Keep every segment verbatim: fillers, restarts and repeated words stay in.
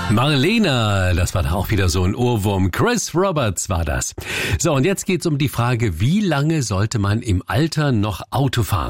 Marlene, das war da auch wieder so ein Ohrwurm. Chris Roberts war das. So, und jetzt geht's um die Frage, wie lange sollte man im Alter noch Auto fahren?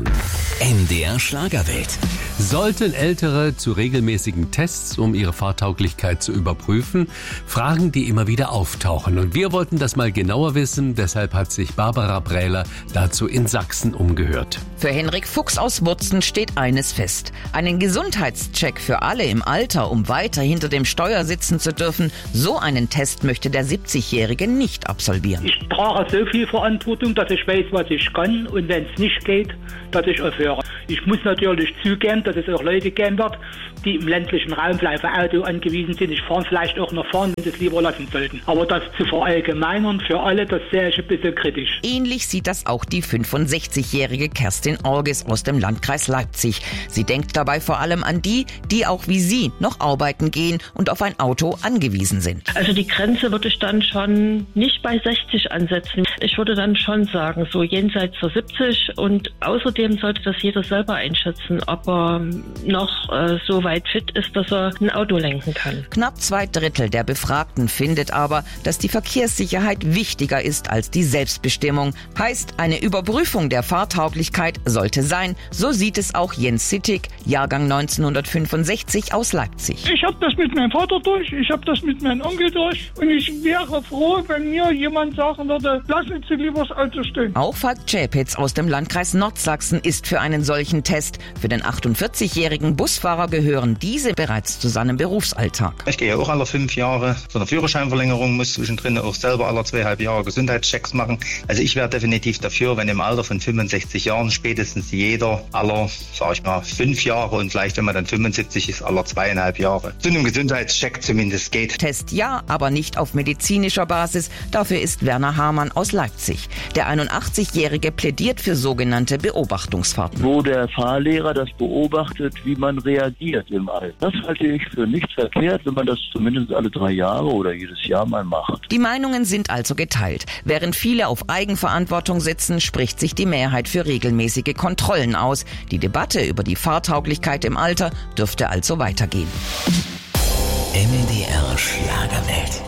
M D R Schlagerwelt. Sollten Ältere zu regelmäßigen Tests, um ihre Fahrtauglichkeit zu überprüfen? Fragen, die immer wieder auftauchen. Und wir wollten das mal genauer wissen, deshalb hat sich Barbara Brähler dazu in Sachsen umgehört. Für Henrik Fuchs aus Wurzen steht eines fest. Einen Gesundheitscheck für alle im Alter, um weiter hinter dem Steuer sitzen zu dürfen, so einen Test möchte der siebzigjährige nicht absolvieren. Ich trage so viel Verantwortung, dass ich weiß, was ich kann, und wenn es nicht geht, dass ich aufhöre. Ich muss natürlich zugeben, dass es auch Leute geben wird, die im ländlichen Raum vielleicht auf Auto angewiesen sind. Ich fahre vielleicht auch noch fahren, wenn sie es lieber lassen sollten. Aber das zu verallgemeinern für alle, das sehe ich ein bisschen kritisch. Ähnlich sieht das auch die fünfundsechzigjährige Kerstin Orges aus dem Landkreis Leipzig. Sie denkt dabei vor allem an die, die auch wie sie noch arbeiten gehen und auf ein Auto angewiesen sind. Also die Grenze würde ich dann schon nicht bei sechzig ansetzen. Ich würde dann schon sagen, so jenseits der siebzig, und außerdem sollte das jeder selber einschätzen, ob er noch äh, so weit fit ist, dass er ein Auto lenken kann. Knapp zwei Drittel der Befragten findet aber, dass die Verkehrssicherheit wichtiger ist als die Selbstbestimmung. Heißt, eine Überprüfung der Fahrtauglichkeit sollte sein. So sieht es auch Jens Sittig, Jahrgang neunzehnhundertfünfundsechzig aus Leipzig. Ich habe das mit meinem Vater durch, ich habe das mit meinem Onkel durch, und ich wäre froh, wenn mir jemand sagen würde, lassen Sie lieber das Auto stehen. Auch Falk Czapitz aus dem Landkreis Nordsachsen ist für einen solchen Test. Für den achtundvierzigjährigen Busfahrer gehören diese bereits zu seinem Berufsalltag. Ich gehe auch alle fünf Jahre zu einer Führerscheinverlängerung, muss zwischendrin auch selber alle zweieinhalb Jahre Gesundheitschecks machen. Also ich wäre definitiv dafür, wenn im Alter von fünfundsechzig Jahren spätestens jeder aller, sag ich mal, fünf Jahre und vielleicht, wenn man dann fünfundsiebzig ist, aller zweieinhalb Jahre zu einem Gesundheitscheck zumindest geht. Test ja, aber nicht auf medizinischer Basis. Dafür ist Werner Hamann aus Leipzig. Der einundachtzigjährige plädiert für sogenannte Beobachtungsfahrten. Wo der Fahrlehrer das beobachtet, wie man reagiert im Alter. Das halte ich für nicht verkehrt, wenn man das zumindest alle drei Jahre oder jedes Jahr mal macht. Die Meinungen sind also geteilt. Während viele auf Eigenverantwortung setzen, spricht sich die Mehrheit für regelmäßige Kontrollen aus. Die Debatte über die Fahrtauglichkeit im Alter dürfte also weitergehen. M D R Schlagerwelt.